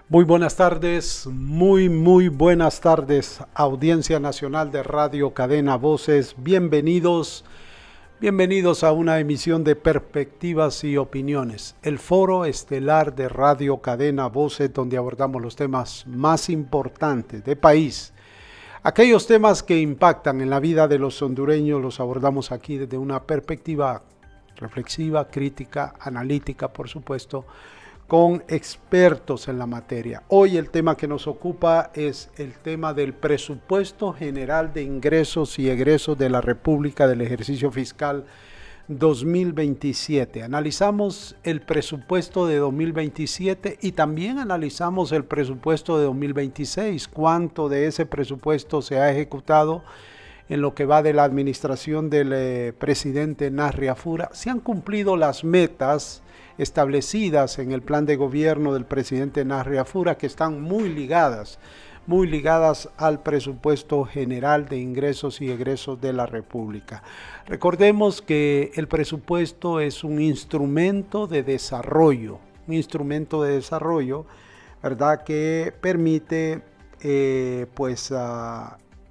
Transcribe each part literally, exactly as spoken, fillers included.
Muy buenas tardes, muy muy buenas tardes, audiencia nacional de Radio Cadena Voces. Bienvenidos, bienvenidos a una emisión de Perspectivas y Opiniones, el foro estelar de Radio Cadena Voces, donde abordamos los temas más importantes del país. Aquellos temas que impactan en la vida de los hondureños los abordamos aquí desde una perspectiva reflexiva, crítica, analítica, por supuesto, con expertos en la materia. Hoy el tema que nos ocupa es el tema del presupuesto general de ingresos y egresos de la República del ejercicio fiscal dos mil veintisiete. Analizamos el presupuesto de dos mil veintisiete y también analizamos el presupuesto de dos mil veintiséis, cuánto de ese presupuesto se ha ejecutado en lo que va de la administración del eh, presidente Narri Afura. Se han cumplido las metas establecidas en el plan de gobierno del presidente Narri Afura, que están muy ligadas, muy ligadas al presupuesto general de ingresos y egresos de la República. Recordemos que el presupuesto es un instrumento de desarrollo, un instrumento de desarrollo, ¿verdad?, que permite eh, pues uh,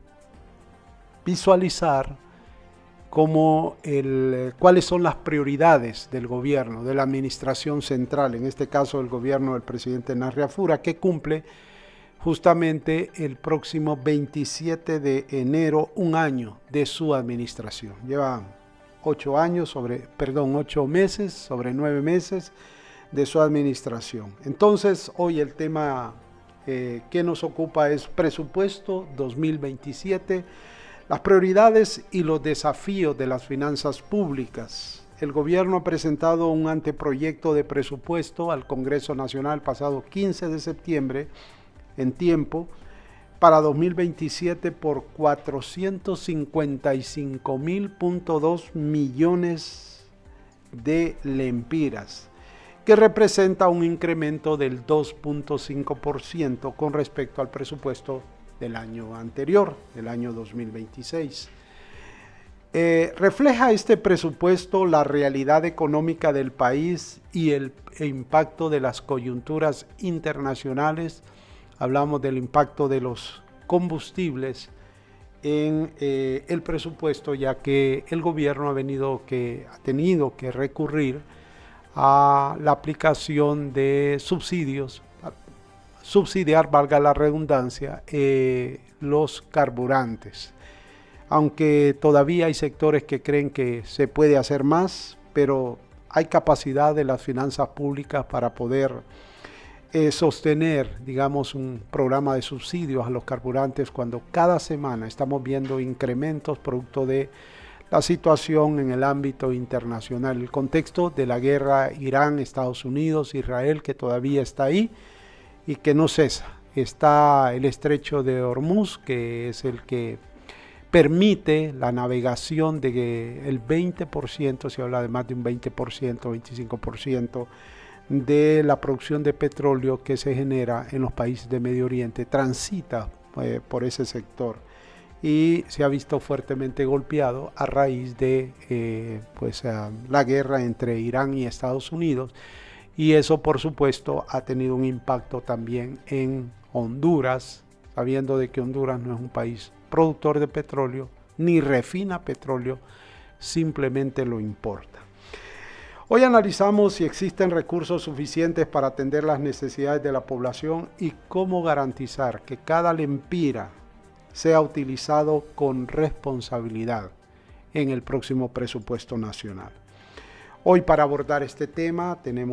visualizar como el, cuáles son las prioridades del gobierno, de la administración central, en este caso el gobierno del presidente Narri Afura, que cumple justamente el próximo veintisiete de enero un año de su administración. Lleva ocho años, sobre, perdón, ocho meses, sobre nueve meses de su administración. Entonces, hoy el tema eh, que nos ocupa es presupuesto dos mil veintisiete, las prioridades y los desafíos de las finanzas públicas. El gobierno ha presentado un anteproyecto de presupuesto al Congreso Nacional pasado quince de septiembre en tiempo para dos mil veintisiete por cuatrocientos cincuenta y cinco mil punto dos millones de lempiras, que representa un incremento del dos punto cinco por ciento con respecto al presupuesto del año anterior, del año dos mil veintiséis. Eh, refleja este presupuesto la realidad económica del país y el impacto de las coyunturas internacionales. Hablamos del impacto de los combustibles en eh, el presupuesto, ya que el gobierno ha, venido que, ha tenido que recurrir a la aplicación de subsidios, subsidiar, valga la redundancia, eh, los carburantes. Aunque todavía hay sectores que creen que se puede hacer más, pero hay capacidad de las finanzas públicas para poder eh, sostener, digamos, un programa de subsidios a los carburantes cuando cada semana estamos viendo incrementos producto de la situación en el ámbito internacional, el contexto de la guerra Irán, Estados Unidos, Israel, que todavía está ahí y que no cesa. Está el estrecho de Hormuz, que es el que permite la navegación del veinte por ciento, se habla de más de un veinte por ciento, veinticinco por ciento de la producción de petróleo que se genera en los países de Medio Oriente, transita eh, por ese sector y se ha visto fuertemente golpeado a raíz de eh, pues, uh, la guerra entre Irán y Estados Unidos. Y eso, por supuesto, ha tenido un impacto también en Honduras, sabiendo de que Honduras no es un país productor de petróleo, ni refina petróleo, simplemente lo importa. Hoy analizamos si existen recursos suficientes para atender las necesidades de la población y cómo garantizar que cada lempira sea utilizado con responsabilidad en el próximo presupuesto nacional. Hoy, para abordar este tema, tenemos